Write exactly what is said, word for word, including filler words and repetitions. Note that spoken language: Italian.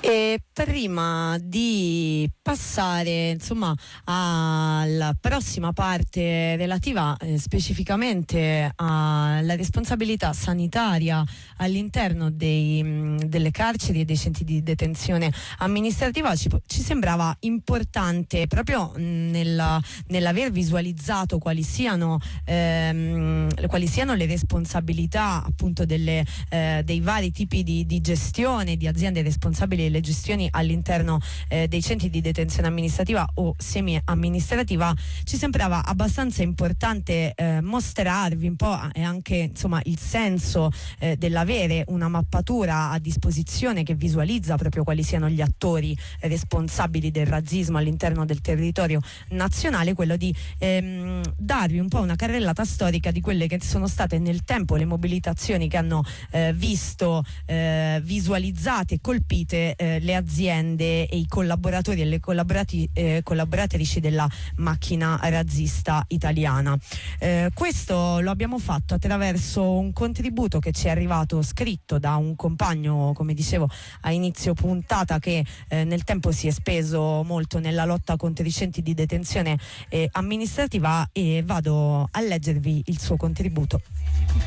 E prima di passare insomma alla prossima parte relativa eh, specificamente alla responsabilità sanitaria all'interno dei, mh, delle carceri e dei centri di detenzione amministrativa, ci, ci sembrava importante proprio mh, nella, nell'aver visualizzato quali siano, ehm, quali siano le responsabilità appunto delle, eh, dei vari tipi di, di gestione, di aziende responsabili delle gestioni all'interno eh, dei centri di detenzione amministrativa o semi-amministrativa. Ci sembrava abbastanza importante eh, mostrarvi un po' e anche insomma il senso eh, dell'avere una mappatura a disposizione che visualizza proprio quali siano gli attori responsabili del razzismo all'interno del territorio nazionale, quello di ehm, darvi un po' una carrellata storica di quelle che sono state nel tempo le mobilitazioni che hanno eh, visto eh, visualizzate e colpite eh, le aziende e i collaboratori e le collaborati, eh, collaboratrici della macchina razzista italiana. Eh, questo lo abbiamo fatto attraverso un contributo che ci è arrivato scritto da un compagno, come dicevo a inizio puntata, che eh, nel tempo si è speso molto nella lotta contro i centri di detenzione eh, amministrativa, e vado a leggervi il suo contributo.